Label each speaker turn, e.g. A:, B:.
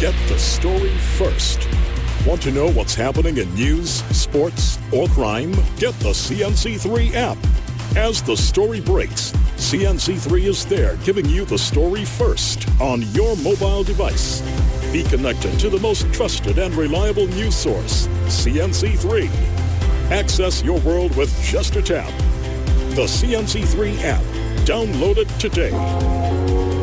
A: Get the story first. Want to know what's happening in news, sports, or crime? Get the CNC3 app. As the story breaks, CNC3 is there giving you the story first on your mobile device. Be connected to the most trusted and reliable news source, CNC3. Access your world with just a tap. The CNC3 app. Download it today.